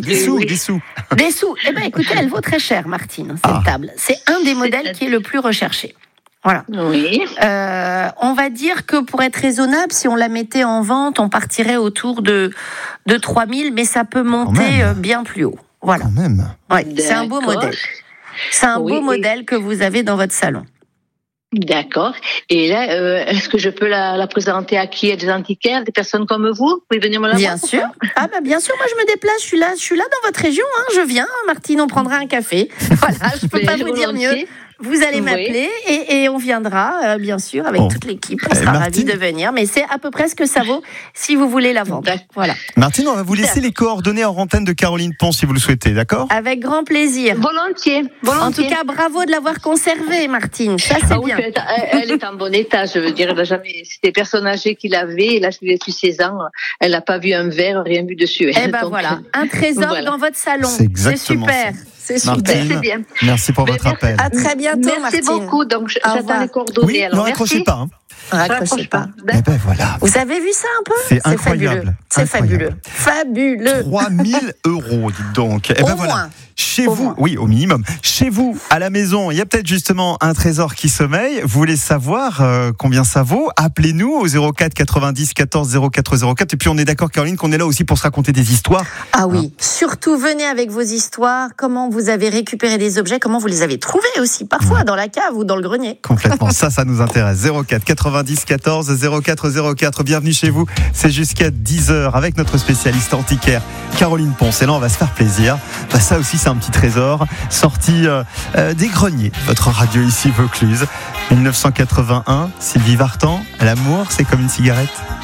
des sous. Des sous. Eh bien, écoutez, elle vaut très cher, Martine, cette table. C'est un des modèles qui est le plus recherché. Voilà. Oui. On va dire que pour être raisonnable, si on la mettait en vente, on partirait autour de 3 000, mais ça peut monter bien plus haut. Voilà. Quand même. Ouais, c'est un beau modèle. C'est un beau modèle que vous avez dans votre salon. D'accord. Et là, est-ce que je peux la présenter à qui? À des antiquaires, des personnes comme vous? Vous pouvez venir me la voir? Bien sûr. Bien sûr, moi je me déplace, je suis là dans votre région, je viens, Martine, on prendra un café. Voilà, je peux pas vous dire mieux. Vous allez m'appeler et on viendra, bien sûr, avec toute l'équipe. On sera ravis de venir, mais c'est à peu près ce que ça vaut si vous voulez la vendre. Voilà. Martine, on va vous laisser les coordonnées en antenne de Caroline Pons si vous le souhaitez, d'accord? Avec grand plaisir. Volontiers. En tout cas, bravo de l'avoir conservée, Martine. Ça, c'est bien. Oui, elle est en bon état, je veux dire. C'était des personnes âgées qui l'avaient, et là, je lui ai depuis 16 ans. Elle n'a pas vu un verre, rien vu dessus. Voilà. Un trésor dans votre salon. C'est exactement super. ça. C'est super. Martine, c'est bien. Merci pour votre appel. À très bientôt, Merci Martine. beaucoup. Donc, j'attends les coordonnées. Oui, alors, ne raccrochez pas. Raccrochez pas. Eh ben voilà. Vous avez vu ça un peu? C'est incroyable. C'est fabuleux. Fabuleux. 3 000 €, dites donc. Eh ben voilà. Chez vous, oui, au minimum. Chez vous, à la maison, il y a peut-être justement un trésor qui sommeille. Vous voulez savoir combien ça vaut? Appelez-nous au 04 90 14 04 04. Et puis on est d'accord, Caroline, qu'on est là aussi pour se raconter des histoires. Ah oui, surtout venez avec vos histoires. Comment vous avez récupéré des objets? Comment vous les avez trouvés aussi, parfois dans la cave ou dans le grenier. Complètement, ça nous intéresse. 04 90 14 04 04. Bienvenue chez vous. C'est jusqu'à 10h avec notre spécialiste antiquaire, Caroline Pons. Et là, on va se faire plaisir. Ça aussi, c'est un petit trésor sorti des greniers. Votre radio ici, Vaucluse. 1981, Sylvie Vartan. L'amour, c'est comme une cigarette.